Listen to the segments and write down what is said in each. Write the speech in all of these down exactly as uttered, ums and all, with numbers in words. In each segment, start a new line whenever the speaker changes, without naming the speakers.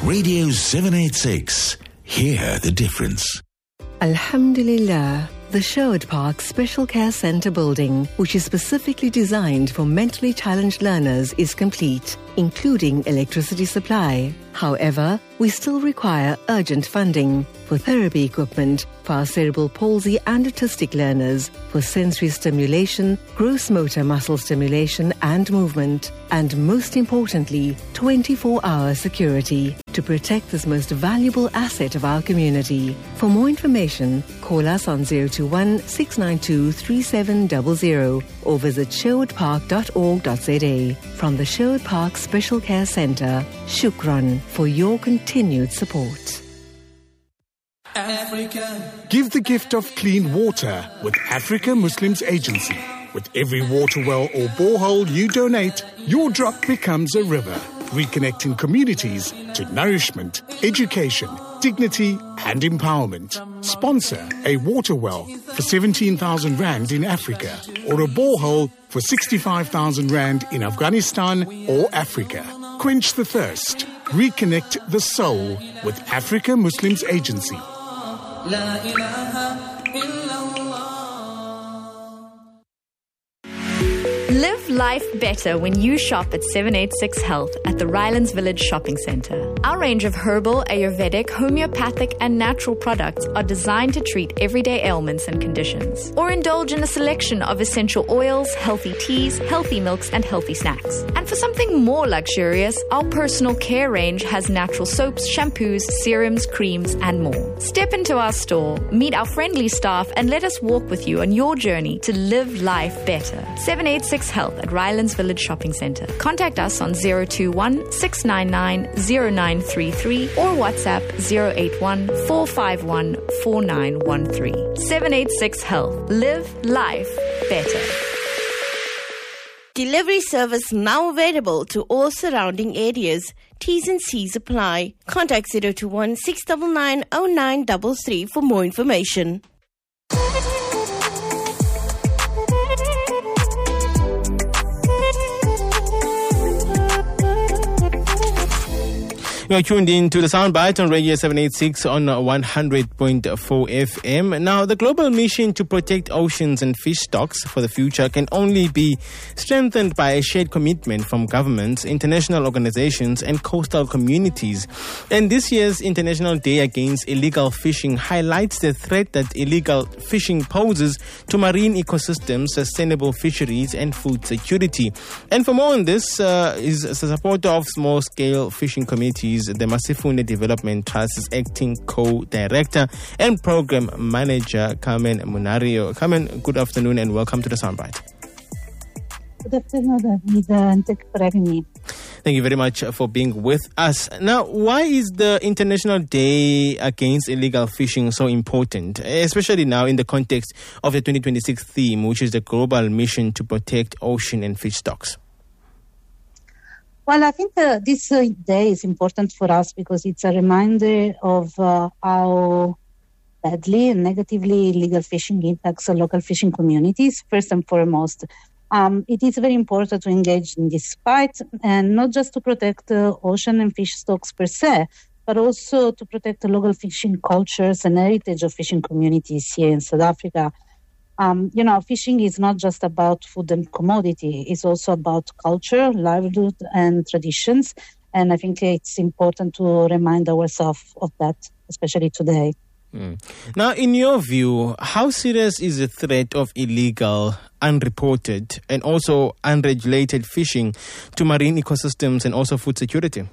Radio seven eighty-six. Hear the difference.
Alhamdulillah. The Sherwood Park Special Care Centre building, which is specifically designed for mentally challenged learners, is complete, including electricity supply. However, we still require urgent funding for therapy equipment for our cerebral palsy and autistic learners, for sensory stimulation, gross motor muscle stimulation and movement, and most importantly, twenty-four hour security to protect this most valuable asset of our community. For more information, call us on zero two one, six nine two, three seven zero zero or visit sherwood park dot org dot z a. From the Sherwood Park Special Care Centre, Shukran for your continued support.
Africa. Give the gift of clean water with Africa Muslims Agency. With every water well or borehole you donate, your drop becomes a river, reconnecting communities to nourishment, education, dignity and empowerment. Sponsor a water well for seventeen thousand rand in Africa or a borehole for sixty-five thousand rand in Afghanistan or Africa. Quench the thirst. Reconnect the soul with Africa Muslims Agency. La ilaha illallah.
Live life better when you shop at seven eighty-six Health at the Rylands Village Shopping Centre. Our range of herbal, Ayurvedic, homeopathic and natural products are designed to treat everyday ailments and conditions. Or indulge in a selection of essential oils, healthy teas, healthy milks and healthy snacks. And for something more luxurious, our personal care range has natural soaps, shampoos, serums, creams and more. Step into our store, meet our friendly staff and let us walk with you on your journey to live life better. seven eighty-six Health at Rylands Village Shopping Centre. Contact us on zero two one, six nine nine, zero nine three three or WhatsApp zero eight one, four five one, four nine one three. seven eighty-six Health. Live life better.
Delivery service now available to all surrounding areas. T's and C's apply. Contact zero two one, six nine nine, zero nine three three for more information.
You are tuned in to the Soundbite on Radio seven eighty-six on one hundred point four F M. Now, the global mission to protect oceans and fish stocks for the future can only be strengthened by a shared commitment from governments, international organizations, and coastal communities. And this year's International Day Against Illegal Fishing highlights the threat that illegal fishing poses to marine ecosystems, sustainable fisheries, and food security. And for more on this, uh, is the supporter of small-scale fishing communities, the Masifunde Development Trust's acting co-director and program manager, Carmen Munario. Carmen, good afternoon and welcome to the Soundbite.
Good afternoon, David, and thank you for having me.
Thank you very much for being with us. Now, why is the International Day Against Illegal Fishing so important, especially now in the context of the twenty twenty-six theme, which is the global mission to protect ocean and fish stocks?
Well, I think uh, this uh, day is important for us because it's a reminder of uh, how badly and negatively illegal fishing impacts uh, local fishing communities, first and foremost. Um, it is very important to engage in this fight, and not just to protect uh, ocean and fish stocks per se, but also to protect the local fishing cultures and heritage of fishing communities here in South Africa. Um, you know, fishing is not just about food and commodity. It's also about culture, livelihood, and traditions. And I think it's important to remind ourselves of that, especially today.
Mm. Now, in your view, how serious is the threat of illegal, unreported, and also unregulated fishing to marine ecosystems and also food security?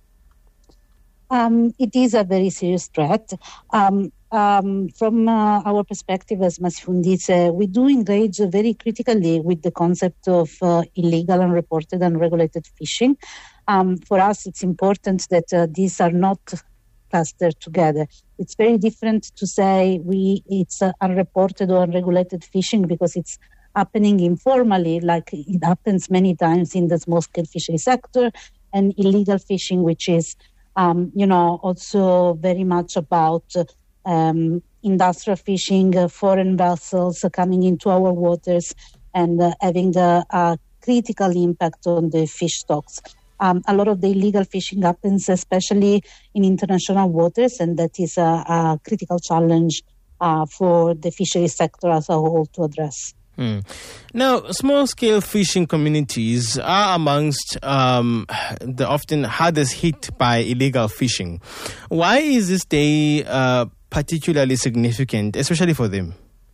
Um, it is a very serious threat. Um, um, from uh, our perspective as Masifundis, uh, we do engage very critically with the concept of uh, illegal, unreported, and unregulated fishing. Um, for us, it's important that uh, these are not clustered together. It's very different to say we it's uh, unreported or unregulated fishing because it's happening informally, like it happens many times in the small-scale fishery sector, and illegal fishing, which is Um, you know, also very much about um, industrial fishing, uh, foreign vessels uh, coming into our waters and uh, having a, a critical impact on the fish stocks. Um, a lot of the illegal fishing happens, especially in international waters, and that is a, a critical challenge uh, for the fisheries sector as a whole to address.
Mm. Now, small-scale fishing communities are amongst um, the often hardest hit by illegal fishing. Why is this day uh, particularly significant, especially for them?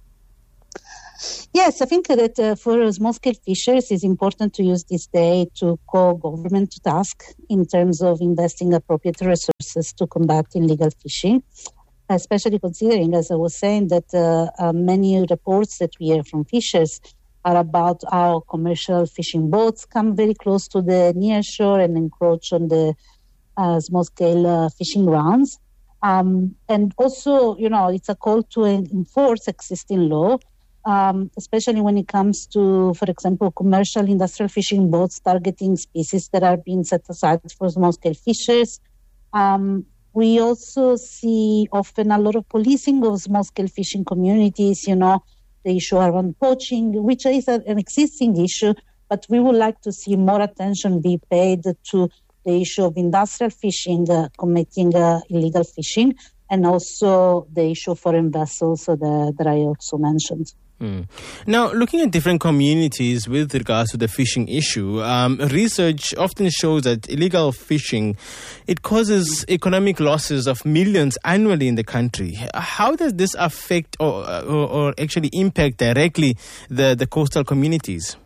Yes, I think that uh, for small-scale fishers, it's important to use this day to call government to task in terms of investing appropriate resources to combat illegal fishing, especially considering, as I was saying, that uh, uh, many reports that we hear from fishers are about how commercial fishing boats come very close to the near shore and encroach on the uh, small-scale uh, fishing grounds. Um, and also, you know, it's a call to enforce existing law, um, especially when it comes to, for example, commercial industrial fishing boats targeting species that are being set aside for small-scale fishers. Um, we also see often a lot of policing of small-scale fishing communities, you know, the issue around poaching, which is a, an existing issue, but we would like to see more attention be paid to the issue of industrial fishing, uh, committing uh, illegal fishing, and also the issue of foreign vessels uh, that, that I also mentioned.
Mm. Now, looking at different communities with regards to the fishing issue, um, research often shows that illegal fishing, it causes economic losses of millions annually in the country. How does this affect or, or, or actually impact directly the, the coastal communities?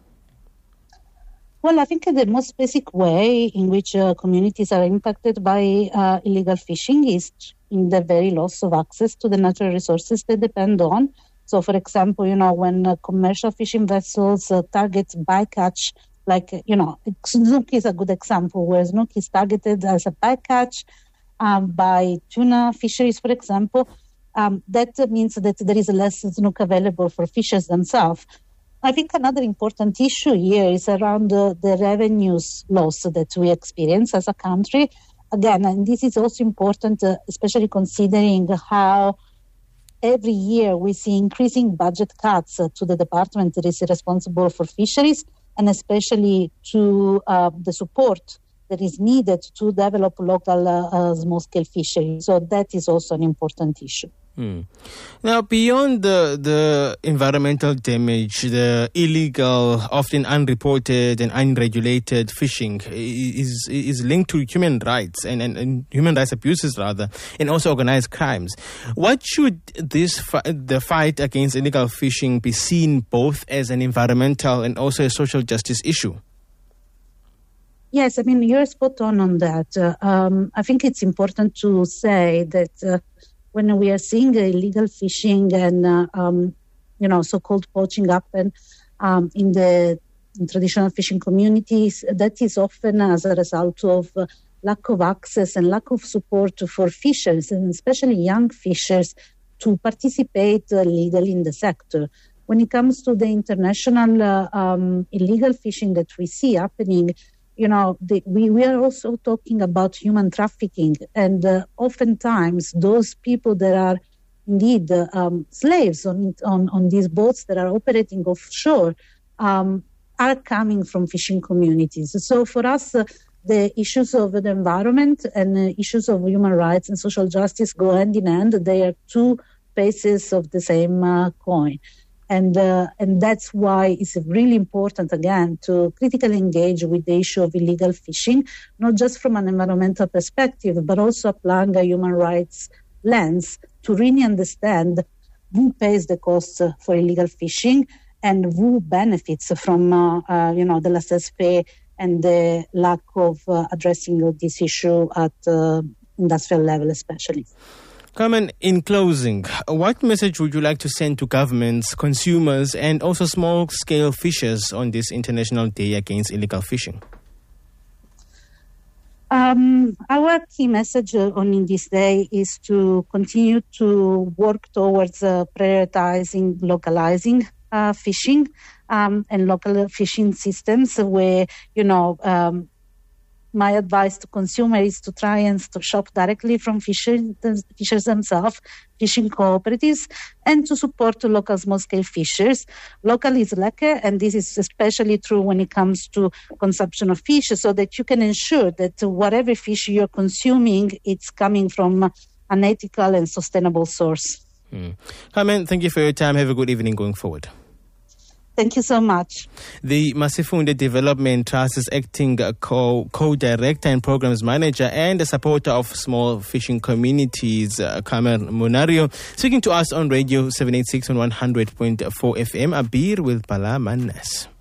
Well, I think the most basic way in which uh, communities are impacted by uh, illegal fishing is in the very loss of access to the natural resources they depend on. So, for example, you know, when uh, commercial fishing vessels uh, target bycatch, like, you know, snook is a good example, where snook is targeted as a bycatch um, by tuna fisheries, for example, um, that means that there is less snook available for fishers themselves. I think another important issue here is around uh, the revenues loss that we experience as a country. Again, and this is also important, uh, especially considering how every year we see increasing budget cuts uh, to the department that is responsible for fisheries, and especially to uh, the support that is needed to develop local uh, uh, small-scale fisheries. So that is also an important issue.
Hmm. Now, beyond the, the environmental damage, the illegal, often unreported and unregulated fishing is is linked to human rights and, and, and human rights abuses, rather, and also organized crimes. What should this fi- the fight against illegal fishing be seen both as an environmental and also a social justice issue?
Yes, I mean, you're spot on on that. Uh, um, I think it's important to say that uh, when we are seeing illegal fishing and, uh, um, you know, so-called poaching happen um, in the in traditional fishing communities, that is often as a result of uh, lack of access and lack of support for fishers, and especially young fishers, to participate uh, legally in the sector. When it comes to the international uh, um, illegal fishing that we see happening, you know, the, we, we are also talking about human trafficking. And uh, oftentimes those people that are indeed uh, um, slaves on, on, on these boats that are operating offshore um, are coming from fishing communities. So for us, uh, the issues of the environment and uh, issues of human rights and social justice go hand in hand. They are two faces of the same uh, coin. And uh, and that's why it's really important, again, to critically engage with the issue of illegal fishing, not just from an environmental perspective, but also applying a human rights lens to really understand who pays the costs for illegal fishing and who benefits from, uh, uh, you know, the laissez-faire and the lack of uh, addressing this issue at uh, industrial level, especially.
Carmen, in closing, what message would you like to send to governments, consumers, and also small-scale fishers on this International Day Against Illegal Fishing?
Um, our key message on this day is to continue to work towards uh, prioritizing, localizing uh, fishing um, and local fishing systems where, you know, um, my advice to consumers is to try and to shop directly from fishers, fishers themselves, fishing cooperatives, and to support the local small-scale fishers. Local is lekker, and this is especially true when it comes to consumption of fish, so that you can ensure that whatever fish you're consuming, it's coming from an ethical and sustainable source.
Mm. Carmen, thank you for your time. Have a good evening going forward.
Thank you so much.
The Masifunde Development Trust is acting co- co-director and programs manager and a supporter of small fishing communities, uh, Carmen Munario, speaking to us on Radio seven eighty-six on one hundred point four F M. Abir with Bala Manas.